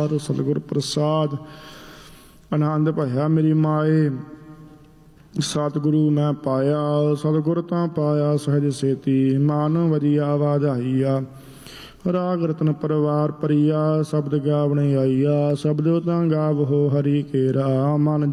ਸਾਧ ਸਤਿਗੁਰ ਪ੍ਰਸਾਦ। ਆਨੰਦ ਭਇਆ ਮੇਰੀ ਮਾਏ ਸਤਿਗੁਰੂ ਮੈਂ ਪਾਇਆ, ਸਤਿਗੁਰ ਤਾਂ ਪਾਇਆ ਸਹਿਜ ਸੇਤੀ। ਮਨ ਵਧੀਆ ਵਾਧਾਈਆ ਰਾਗ ਰਤਨ ਪਰਿਵਾਰ ਪਰੀਆ, ਸ਼ਬਦ ਗਾਵਣੇ ਆਈਆ। ਸ਼ਬਦ ਤਾਂ ਗਾਵੋ ਹਰੀ ਕੇਰਾ, ਮਨ